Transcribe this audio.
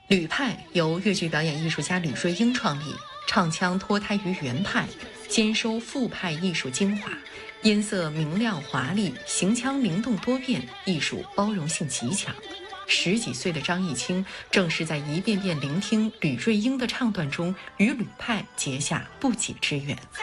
吕派由越剧表演艺术家吕瑞英创立，唱腔脱胎于原派，兼收副派艺术精华，音色明亮华丽，行腔灵动多变，艺术包容性极强。10几岁的张艺兴正是在一遍遍聆听吕瑞英的唱段中，与吕派结下不解之缘。